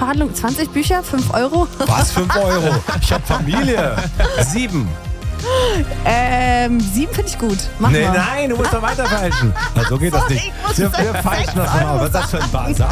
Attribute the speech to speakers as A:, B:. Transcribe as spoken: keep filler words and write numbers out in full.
A: Preisverhandlung. zwanzig Bücher, fünf Euro.
B: Was, fünf Euro? Ich hab Familie. Sieben.
A: Ähm, sieben finde ich gut. Mach
B: Nee,
A: mal.
B: nein, du musst doch weiter falschen. Na, so geht das
A: Sorry,
B: nicht.
A: ich muss
B: Wir,
A: sechs
B: wir falschen das
A: Euro
B: mal. Was ist das für ein Bazar?